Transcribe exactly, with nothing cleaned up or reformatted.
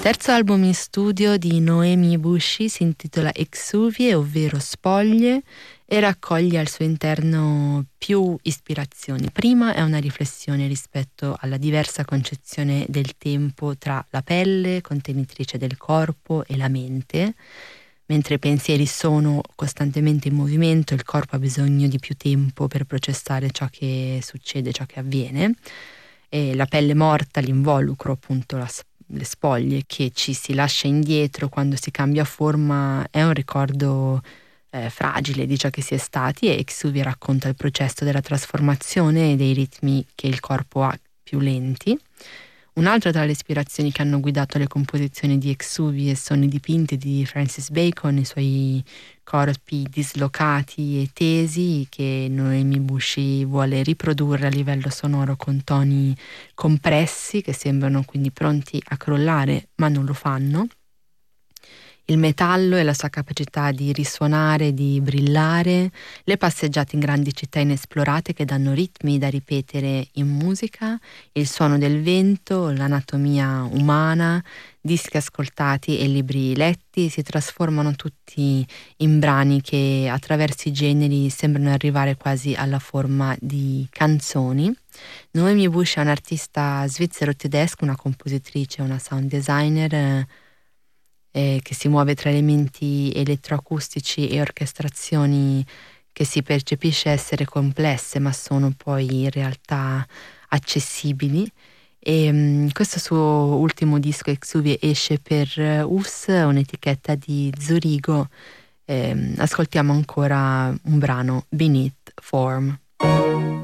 terzo album in studio di Noemi Bushi si intitola Exuvie, ovvero Spoglie, e raccoglie al suo interno più ispirazioni. Prima è una riflessione rispetto alla diversa concezione del tempo tra la pelle, contenitrice del corpo, e la mente. Mentre i pensieri sono costantemente in movimento, il corpo ha bisogno di più tempo per processare ciò che succede, ciò che avviene. E la pelle morta, l'involucro, appunto la le spoglie che ci si lascia indietro quando si cambia forma, è un ricordo eh, fragile di ciò che si è stati, e Exuvie racconta il processo della trasformazione e dei ritmi che il corpo ha più lenti. Un'altra tra le ispirazioni che hanno guidato le composizioni di Exuvie sono i dipinti di Francis Bacon, i suoi corpi dislocati e tesi che Noemi Bushi vuole riprodurre a livello sonoro con toni compressi che sembrano quindi pronti a crollare ma non lo fanno. Il metallo e la sua capacità di risuonare, di brillare, le passeggiate in grandi città inesplorate che danno ritmi da ripetere in musica, il suono del vento, l'anatomia umana, dischi ascoltati e libri letti si trasformano tutti in brani che attraverso i generi sembrano arrivare quasi alla forma di canzoni. Noemi Bushi è un'artista svizzero-tedesca, una compositrice, una sound designer eh, eh, che si muove tra elementi elettroacustici e orchestrazioni che si percepisce essere complesse ma sono poi in realtà accessibili. E um, questo suo ultimo disco Exuvie esce per uh, U S, un'etichetta di Zurigo. E, um, ascoltiamo ancora un brano, Beneath Form.